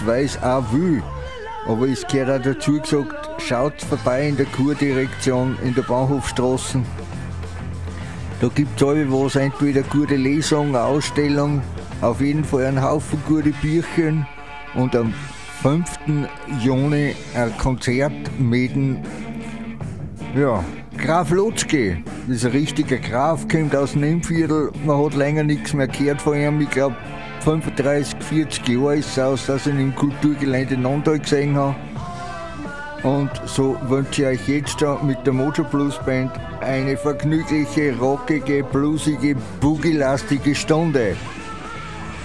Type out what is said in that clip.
weil es auch will. Aber es gehört auch dazu gesagt, schaut vorbei in der Kurdirektion in der Bahnhofstraße. Da gibt es was, entweder gute Lesung, eine Ausstellung, auf jeden Fall einen Haufen gute Bücher und am 5. Juni ein Konzert mit dem Graf Lotzke. Das ist ein richtiger Graf, kommt aus dem Innviertel. Man hat länger nichts mehr gehört von ihm. Ich glaube, 35, 40 Jahre ist es aus, dass ich ihn im Kulturgelände Nondal gesehen habe. Und so wünsche ich euch jetzt da mit der Mojo Blues Band eine vergnügliche, rockige, bluesige, boogie-lastige Stunde.